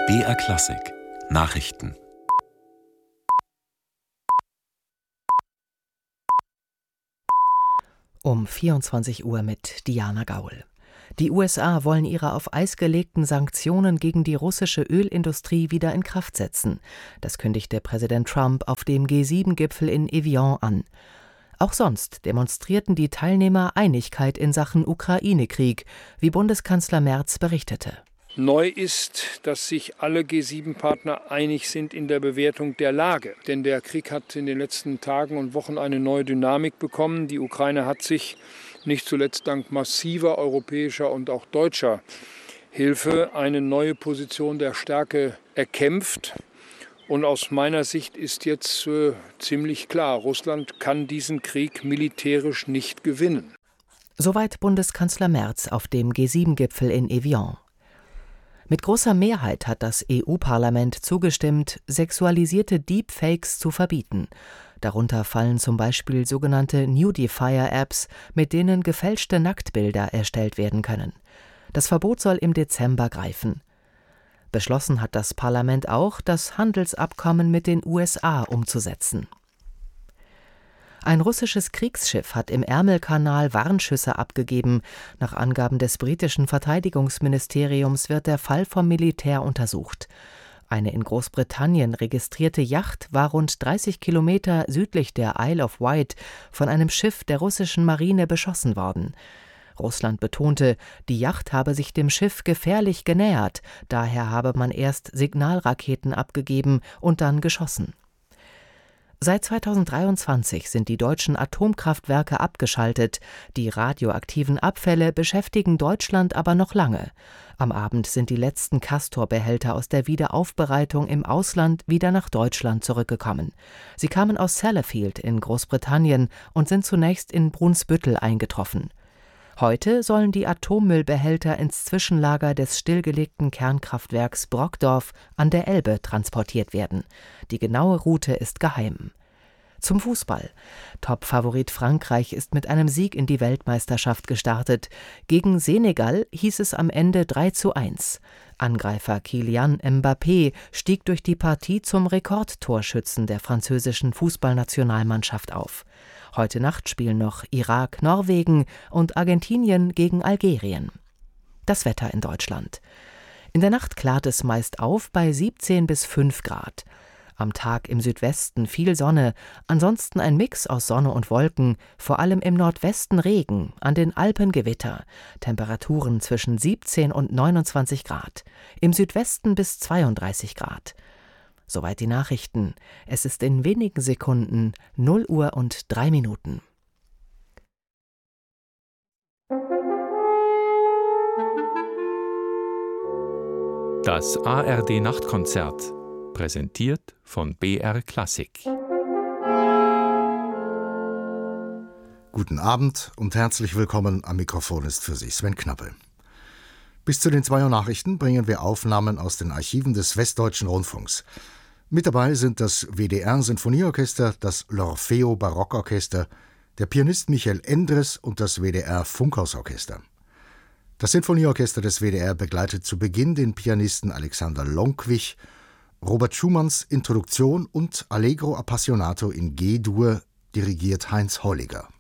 BR Klassik Nachrichten. Um 24 Uhr mit Diana Gaul. Die USA wollen ihre auf Eis gelegten Sanktionen gegen die russische Ölindustrie wieder in Kraft setzen. Das kündigte Präsident Trump auf dem G7-Gipfel in Evian an. Auch sonst demonstrierten die Teilnehmer Einigkeit in Sachen Ukraine-Krieg, wie Bundeskanzler Merz berichtete. Neu ist, dass sich alle G7-Partner einig sind in der Bewertung der Lage. Denn der Krieg hat in den letzten Tagen und Wochen eine neue Dynamik bekommen. Die Ukraine hat sich nicht zuletzt dank massiver europäischer und auch deutscher Hilfe eine neue Position der Stärke erkämpft. Und aus meiner Sicht ist jetzt ziemlich klar, Russland kann diesen Krieg militärisch nicht gewinnen. Soweit Bundeskanzler Merz auf dem G7-Gipfel in Evian. Mit großer Mehrheit hat das EU-Parlament zugestimmt, sexualisierte Deepfakes zu verbieten. Darunter fallen zum Beispiel sogenannte Nudifier-Apps, mit denen gefälschte Nacktbilder erstellt werden können. Das Verbot soll im Dezember greifen. Beschlossen hat das Parlament auch, das Handelsabkommen mit den USA umzusetzen. Ein russisches Kriegsschiff hat im Ärmelkanal Warnschüsse abgegeben. Nach Angaben des britischen Verteidigungsministeriums wird der Fall vom Militär untersucht. Eine in Großbritannien registrierte Yacht war rund 30 Kilometer südlich der Isle of Wight von einem Schiff der russischen Marine beschossen worden. Russland betonte, die Yacht habe sich dem Schiff gefährlich genähert, daher habe man erst Signalraketen abgegeben und dann geschossen. Seit 2023 sind die deutschen Atomkraftwerke abgeschaltet. Die radioaktiven Abfälle beschäftigen Deutschland aber noch lange. Am Abend sind die letzten Castor-Behälter aus der Wiederaufbereitung im Ausland wieder nach Deutschland zurückgekommen. Sie kamen aus Sellafield in Großbritannien und sind zunächst in Brunsbüttel eingetroffen. Heute sollen die Atommüllbehälter ins Zwischenlager des stillgelegten Kernkraftwerks Brokdorf an der Elbe transportiert werden. Die genaue Route ist geheim. Zum Fußball. Top-Favorit Frankreich ist mit einem Sieg in die Weltmeisterschaft gestartet. Gegen Senegal hieß es am Ende 3:1. Angreifer Kylian Mbappé stieg durch die Partie zum Rekordtorschützen der französischen Fußballnationalmannschaft auf. Heute Nacht spielen noch Irak, Norwegen und Argentinien gegen Algerien. Das Wetter in Deutschland. In der Nacht klart es meist auf bei 17 bis 5 Grad. Am Tag im Südwesten viel Sonne, ansonsten ein Mix aus Sonne und Wolken, vor allem im Nordwesten Regen, an den Alpen Gewitter. Temperaturen zwischen 17 und 29 Grad. Im Südwesten bis 32 Grad. Soweit die Nachrichten. Es ist in wenigen Sekunden 0 Uhr und 3 Minuten. Das ARD-Nachtkonzert, präsentiert von BR Klassik. Guten Abend und herzlich willkommen. Am Mikrofon ist für Sie Sven Knappe. Bis zu den 2 Uhr Nachrichten bringen wir Aufnahmen aus den Archiven des Westdeutschen Rundfunks. Mit dabei sind das WDR-Sinfonieorchester, das L'Orfeo Barockorchester, der Pianist Michael Endres und das WDR-Funkhausorchester. Das Sinfonieorchester des WDR begleitet zu Beginn den Pianisten Alexander Lonkwich. Robert Schumanns Introduktion und Allegro Appassionato in G-Dur dirigiert Heinz Holliger.